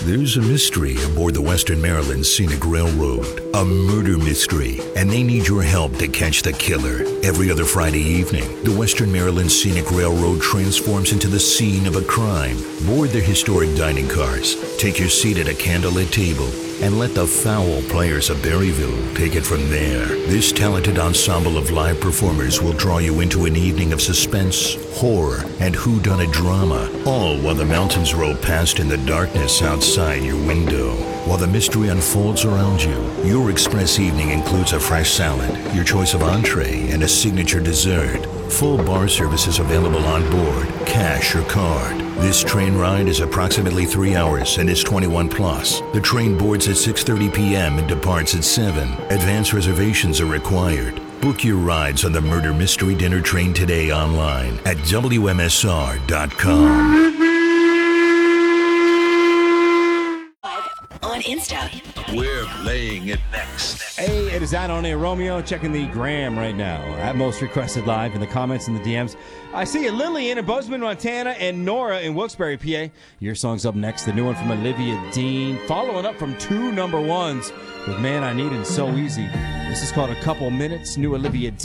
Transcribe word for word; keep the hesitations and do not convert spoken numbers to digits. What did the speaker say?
There's a mystery aboard the Western Maryland Scenic Railroad, a murder mystery, and they need your help to catch the killer. Every other Friday evening, the Western Maryland Scenic Railroad transforms into the scene of a crime. Board their historic dining cars, take your seat at a candlelit table, and let the foul players of Berryville take it from there. This talented ensemble of live performers will draw you into an evening of suspense, horror, and whodunit drama, all while the mountains roll past in the darkness outside your window. While the mystery unfolds around you, your express evening includes a fresh salad, your choice of entree, and a signature dessert. Full bar service is available on board, cash or card. This train ride is approximately three hours and is twenty-one plus. The train boards at six thirty p.m. and departs at seven. Advance reservations are required. Book your rides on the Murder Mystery Dinner Train today online at W M S R dot com. On Insta. We're playing it next. Hey, it is Adonai Romeo checking the gram right now. At Most Requested Live in the comments and the D Ms. I see you, Lillian in Bozeman, Montana, and Nora in Wilkes-Barre, P A. Your song's up next. The new one from Olivia Dean. Following up from two number ones with Man I Need and So Easy. This is called A Couple Minutes. New Olivia Dean.